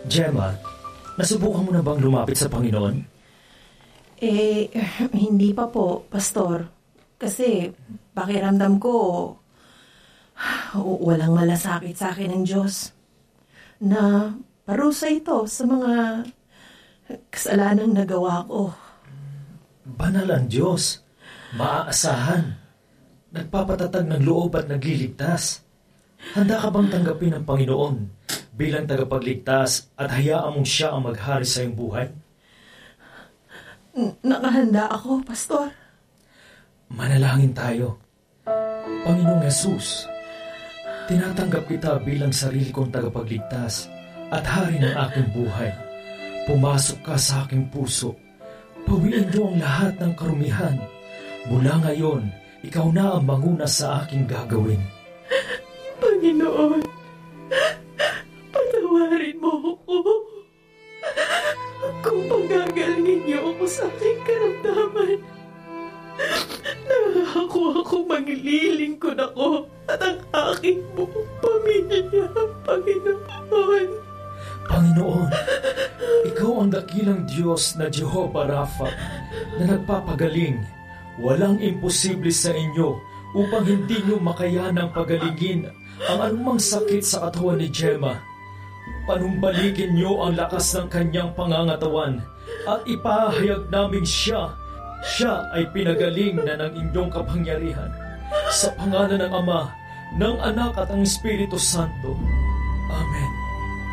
Gemma, nasubukan mo na bang lumapit sa Panginoon? Hindi pa po, Pastor. Kasi pakiramdam ko, walang malasakit sa akin ng Diyos. Na parusa ito sa mga kasalanang nagawa ko. Banal ang Diyos. Maaasahan. Nagpapatatag ng loob at nagliligtas. Handa ka bang tanggapin ang Panginoon bilang tagapagligtas at hayaan mong siya ang maghari sa iyong buhay? Nakahanda ako, Pastor. Manalangin tayo. Panginoong Jesus, tinatanggap kita bilang sarili kong tagapagligtas at hari ng aking buhay. Pumasok ka sa aking puso. Pawiin niyo ang lahat ng karumihan. Mula ngayon, ikaw na ang manguna sa aking gagawin. Panginoon, patawarin mo ako. Kung pagagalingin niyo ako sa aking karamdaman, nangako ako maglilingkod ako at ang aking buong pamilya, Panginoon. Panginoon, ikaw ang dakilang Diyos na Jehovah Rapha na nagpapagaling. Walang imposible sa inyo upang hindi niyo makayanang pagalingin ang anumang sakit sa katawan ni Gemma. Panumbalikin niyo ang lakas ng kanyang pangangatawan at ipahayag namin siya ay pinagaling na ng inyong kapangyarihan. Sa pangalan ng Ama, ng Anak at ng Espiritu Santo. Amen.